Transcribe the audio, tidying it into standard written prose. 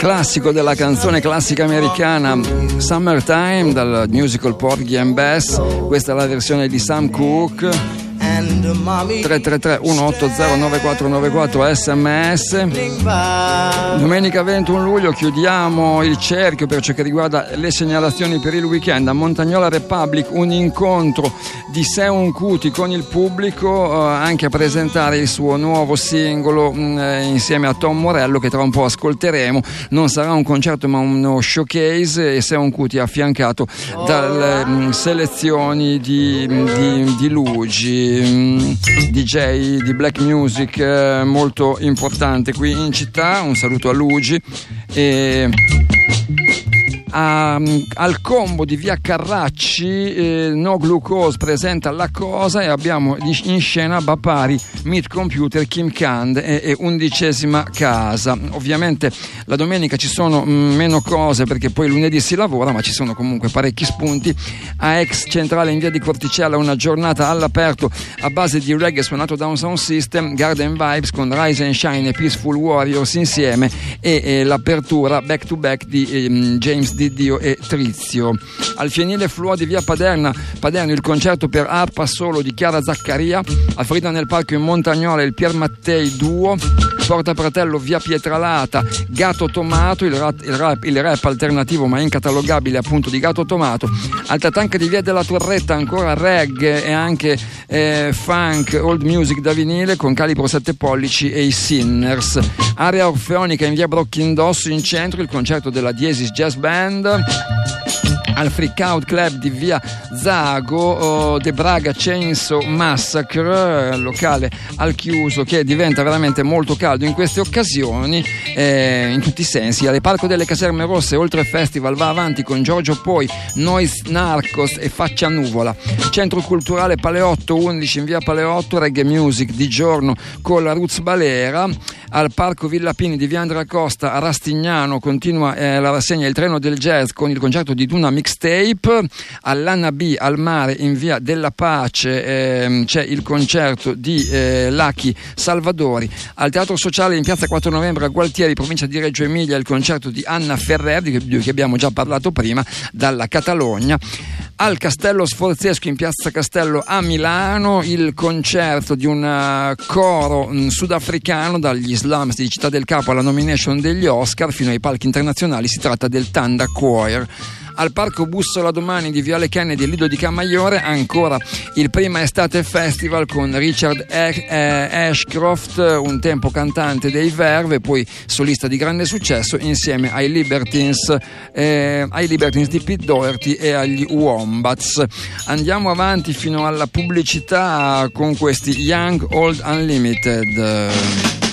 classico della canzone classica americana Summertime dal musical Porgy and Bess. Questa è la versione di Sam Cooke. 333-180-9494 sms. Domenica 21 luglio chiudiamo il cerchio per ciò che riguarda le segnalazioni per il weekend. A Montagnola Republic un incontro di Seun Kuti con il pubblico, anche a presentare il suo nuovo singolo insieme a Tom Morello, che tra un po' ascolteremo. Non sarà un concerto ma uno showcase, e Seun Kuti affiancato dalle selezioni di Luigi, DJ di black music molto importante qui in città. Un saluto a Luigi. E al combo di via Carracci No Glucose presenta La Cosa, e abbiamo in scena Bapari, Meet Computer, Kim Kand e 11ª Casa. Ovviamente la domenica ci sono meno cose perché poi lunedì si lavora, ma ci sono comunque parecchi spunti. A Ex Centrale in via di Corticella una giornata all'aperto a base di reggae suonato da un sound system, Garden Vibes con Rise and Shine e Peaceful Warriors insieme, e l'apertura back to back di James Dio e Trizio. Al Fienile Fluo di via Paderno il concerto per arpa solo di Chiara Zaccaria. A Frida nel Parco in Montagnola il Pier Mattei Duo. Porta Pratello via Pietralata Gato Tomato, il rap alternativo ma incatalogabile appunto di Gato Tomato. Alta Tanca di via della Torretta ancora reggae e anche funk, old music da vinile con Calibro 7 pollici e i Sinners. Area Orfeonica in via Brocchindossi in centro il concerto della Diesis Jazz Band. Al Freak Out Club di via Zago De Braga Chainsaw Massacre, locale al chiuso che diventa veramente molto caldo in queste occasioni, in tutti i sensi. Alle Parco delle Caserme Rosse Oltre Festival va avanti con Giorgio Poi, Nois Narcos e Faccia Nuvola. Centro Culturale Paleotto 11 in via Paleotto, reggae music di giorno con la Roots Balera. Al Parco Villa Pini di via Andrea Costa a Rastignano continua la rassegna Il Treno del Jazz con il concerto di Duna Mixtape. All'Anna B al mare in via della Pace c'è il concerto di Lucky Salvadori. Al Teatro Sociale in piazza 4 novembre a Gualtieri, provincia di Reggio Emilia, il concerto di Anna Ferrer, di cui abbiamo già parlato prima, dalla Catalogna. Al Castello Sforzesco in piazza Castello a Milano il concerto di un coro sudafricano dagli slums di Città del Capo alla nomination degli Oscar fino ai palchi internazionali. Si tratta del Tanda Choir. Al Parco Bussola domani di Viale Kennedy e Lido di Camaiore ancora il Prima Estate Festival con Richard Ashcroft, un tempo cantante dei Verve, poi solista di grande successo insieme ai Libertines di Pete Doherty e agli Wombats. Andiamo avanti fino alla pubblicità con questi Young Old Unlimited.